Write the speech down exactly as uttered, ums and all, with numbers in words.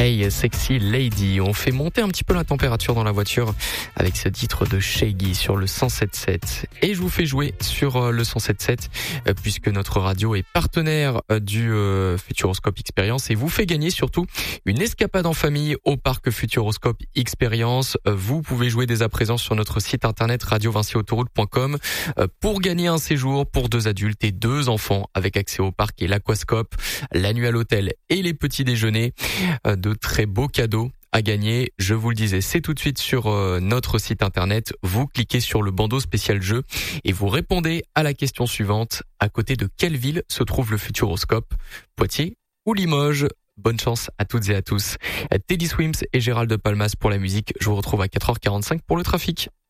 Hey Sexy Lady, on fait monter un petit peu la température dans la voiture avec ce titre de Shaggy sur le cent sept sept. Et je vous fais jouer sur le cent sept sept puisque notre radio est partenaire du Futuroscope Experience et vous fait gagner surtout une escapade en famille au parc Futuroscope Experience. Vous pouvez jouer dès à présent sur notre site internet radio vinci autoroute point com pour gagner un séjour pour deux adultes et deux enfants avec accès au parc et l'aquascope, la nuit à l'hôtel et les petits déjeuners. De très beaux cadeaux à gagner. Je vous le disais, c'est tout de suite sur euh, notre site internet. Vous cliquez sur le bandeau spécial jeu et vous répondez à la question suivante. À côté de quelle ville se trouve le Futuroscope? Poitiers ou Limoges? Bonne chance à toutes et à tous. Teddy Swims et Gérald de Palmas pour la musique. Je vous retrouve à quatre heures quarante-cinq pour le trafic.